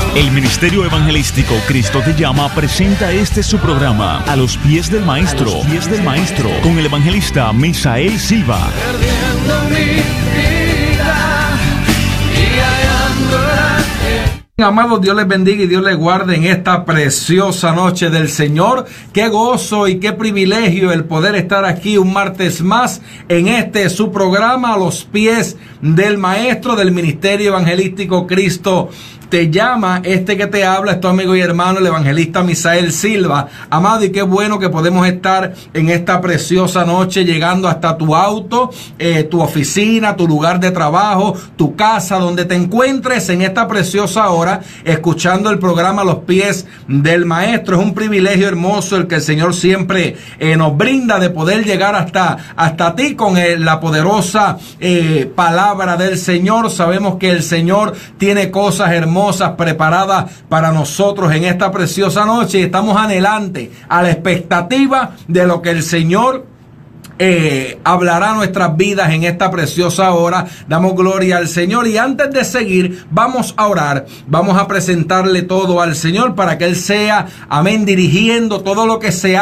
El Ministerio Evangelístico Cristo Te Llama presenta su programa A los Pies del Maestro, con el evangelista Misael Silva. Amados, Dios les bendiga y Dios les guarde en esta preciosa noche del Señor. Qué gozo y qué privilegio el poder estar aquí un martes más en su programa A los Pies del Maestro del Ministerio Evangelístico Cristo Te Llama. Que te habla es tu amigo y hermano, el evangelista Misael Silva. Amado, y qué bueno que podemos estar en esta preciosa noche llegando hasta tu auto, tu oficina, tu lugar de trabajo, tu casa, donde te encuentres en esta preciosa hora, escuchando el programa A los Pies del Maestro. Es un privilegio hermoso el que el Señor siempre nos brinda de poder llegar hasta ti con la poderosa palabra del Señor. Sabemos que el Señor tiene cosas hermosas preparadas para nosotros en esta preciosa noche y estamos anhelantes a la expectativa de lo que el Señor hablará nuestras vidas en esta preciosa hora. Damos gloria al Señor y antes de seguir vamos a orar, vamos a presentarle todo al Señor para que Él sea, amén, dirigiendo todo lo que se